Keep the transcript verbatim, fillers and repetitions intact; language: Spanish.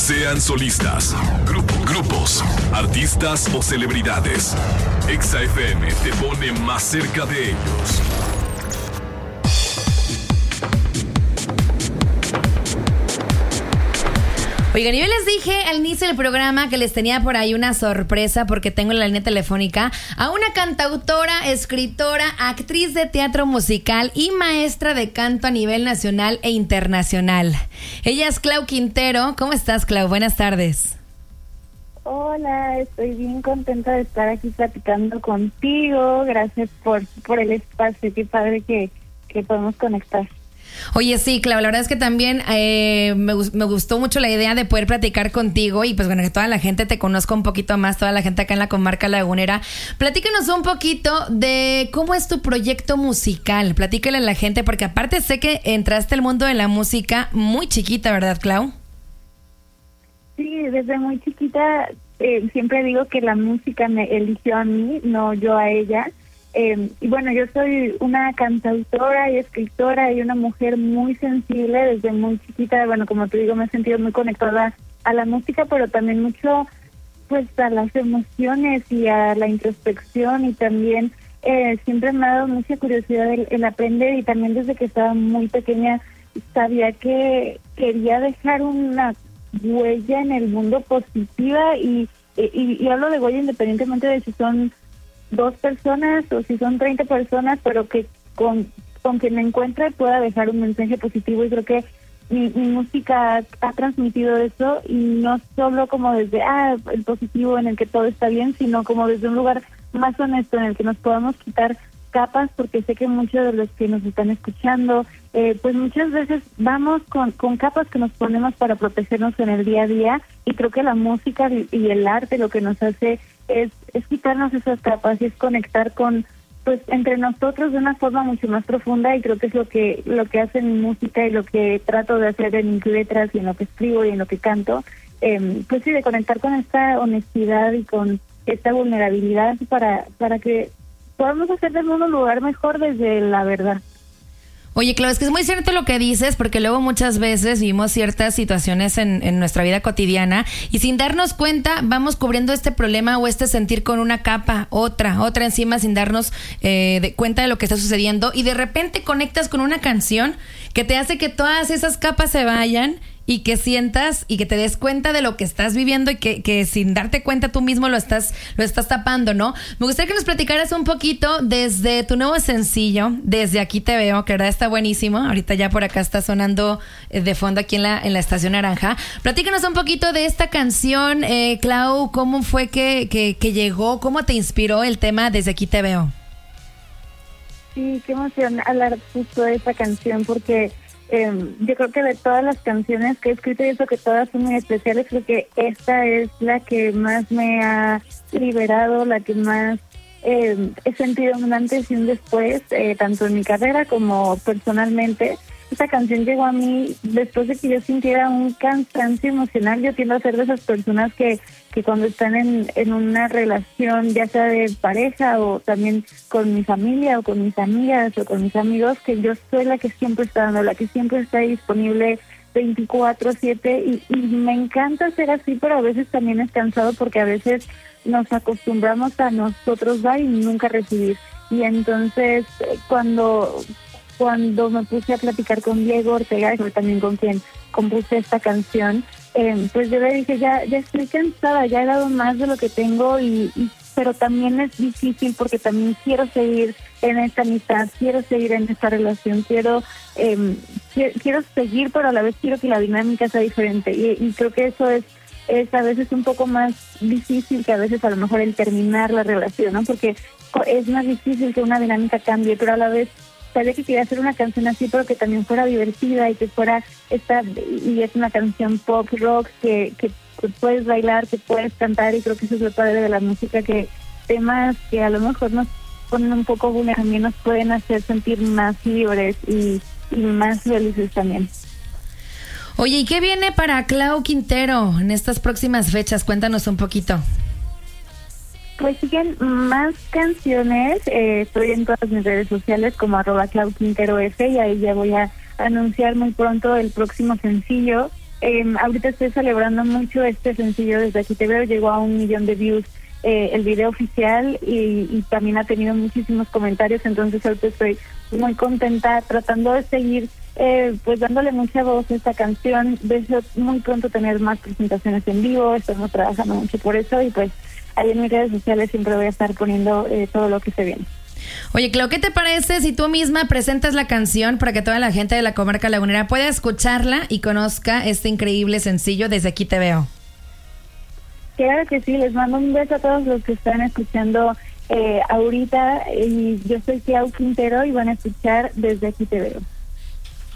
Sean solistas, grupo, grupos, artistas o celebridades, Exa F M te pone más cerca de ellos. Oigan, yo les dije al inicio del programa que les tenía por ahí una sorpresa porque tengo en la línea telefónica a una cantautora, escritora, actriz de teatro musical y maestra de canto a nivel nacional e internacional. Ella es Clau Quintero. ¿Cómo estás, Clau? Buenas tardes. Hola, estoy bien contenta de estar aquí platicando contigo. Gracias por, por el espacio. Qué padre que, que podemos conectar. Oye, sí, Clau, la verdad es que también eh, me, me gustó mucho la idea de poder platicar contigo y pues bueno, que toda la gente te conozca un poquito más, toda la gente acá en la comarca lagunera. Platícanos un poquito de cómo es tu proyecto musical, platícale a la gente, porque aparte sé que entraste al mundo de la música muy chiquita, ¿verdad, Clau? Sí, desde muy chiquita eh, siempre digo que la música me eligió a mí, no yo a ella. Eh, y bueno, yo soy una cantautora y escritora y una mujer muy sensible desde muy chiquita. Bueno, como te digo, me he sentido muy conectada a la música, pero también mucho pues a las emociones y a la introspección, y también eh, siempre me ha dado mucha curiosidad el, el aprender, y también desde que estaba muy pequeña sabía que quería dejar una huella en el mundo positiva, y, y, y hablo de huella independientemente de si son dos personas o si son treinta personas, pero que con, con quien me encuentre pueda dejar un mensaje positivo. Y creo que mi, mi música ha, ha transmitido eso, y no solo como desde ah el positivo en el que todo está bien, sino como desde un lugar más honesto en el que nos podamos quitar capas, porque sé que muchos de los que nos están escuchando eh, pues muchas veces vamos con, con capas que nos ponemos para protegernos en el día a día, y creo que la música y el arte lo que nos hace es, es quitarnos esas capas y es conectar con pues entre nosotros de una forma mucho más profunda, y creo que es lo que lo que hace mi música y lo que trato de hacer en mis letras y en lo que escribo y en lo que canto, eh, pues sí, de conectar con esta honestidad y con esta vulnerabilidad para para que podamos hacer del mundo un lugar mejor desde la verdad. Oye, Clau, es que es muy cierto lo que dices, porque luego muchas veces vivimos ciertas situaciones en, en nuestra vida cotidiana y sin darnos cuenta vamos cubriendo este problema o este sentir con una capa, otra, otra encima, sin darnos eh, de cuenta de lo que está sucediendo, y de repente conectas con una canción que te hace que todas esas capas se vayan y que sientas y que te des cuenta de lo que estás viviendo, y que, que sin darte cuenta tú mismo lo estás, lo estás tapando, ¿no? Me gustaría que nos platicaras un poquito desde tu nuevo sencillo, Desde Aquí Te Veo, que la verdad está buenísimo. Ahorita ya por acá está sonando de fondo aquí en la, en la Estación Naranja. Platícanos un poquito de esta canción, eh, Clau, ¿cómo fue que, que, que llegó? ¿Cómo te inspiró el tema Desde Aquí Te Veo? Sí, qué emoción hablar justo de esta canción, porque Eh, yo creo que de todas las canciones que he escrito, y eso que todas son muy especiales, creo que esta es la que más me ha liberado, la que más eh, he sentido un antes y un después, eh, tanto en mi carrera como personalmente. Esta canción llegó a mí después de que yo sintiera un cansancio emocional. Yo tiendo a ser de esas personas que, que cuando están en, en una relación, ya sea de pareja o también con mi familia o con mis amigas o con mis amigos, que yo soy la que siempre está dando, la que siempre está disponible veinticuatro siete, y, y me encanta ser así, pero a veces también es cansado porque a veces nos acostumbramos a nosotros dar y nunca recibir. Y entonces cuando... Cuando me puse a platicar con Diego Ortega, que fue también con quien compuse esta canción, eh, pues yo le dije, ya ya estoy cansada, ya he dado más de lo que tengo, y, y pero también es difícil porque también quiero seguir en esta amistad, quiero seguir en esta relación, quiero eh, quiero seguir, pero a la vez quiero que la dinámica sea diferente, y, y creo que eso es es a veces un poco más difícil que a veces a lo mejor el terminar la relación, ¿no? Porque es más difícil que una dinámica cambie, pero a la vez sabía que quería hacer una canción así, pero que también fuera divertida y que fuera esta, y es una canción pop rock que, que, que puedes bailar, que puedes cantar, y creo que eso es lo padre de la música, que temas que a lo mejor nos ponen un poco vulnerables también nos pueden hacer sentir más libres y, y más felices también. Oye, ¿y qué viene para Clau Quintero en estas próximas fechas? Cuéntanos un poquito. Pues siguen más canciones, eh, estoy en todas mis redes sociales como arroba Clau Quintero F, y ahí ya voy a anunciar muy pronto el próximo sencillo. Eh, ahorita estoy celebrando mucho este sencillo Desde Aquí Te Veo, llegó a un millón de views eh, el video oficial y, y también ha tenido muchísimos comentarios, entonces ahorita estoy muy contenta tratando de seguir eh, pues dándole mucha voz a esta canción. Deseo muy pronto tener más presentaciones en vivo, estamos trabajando mucho por eso y pues ahí en mis redes sociales siempre voy a estar poniendo eh, todo lo que se viene. Oye, Clau, ¿qué te parece si tú misma presentas la canción para que toda la gente de la comarca lagunera pueda escucharla y conozca este increíble sencillo Desde Aquí Te Veo? Claro que sí, les mando un beso a todos los que están escuchando eh, ahorita y yo soy Clau Quintero y van a escuchar Desde Aquí Te Veo.